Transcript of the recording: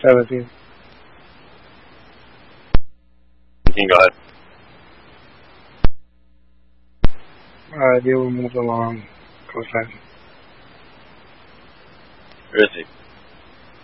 17. Go ahead. Deal moves along. Cosine. Where is he?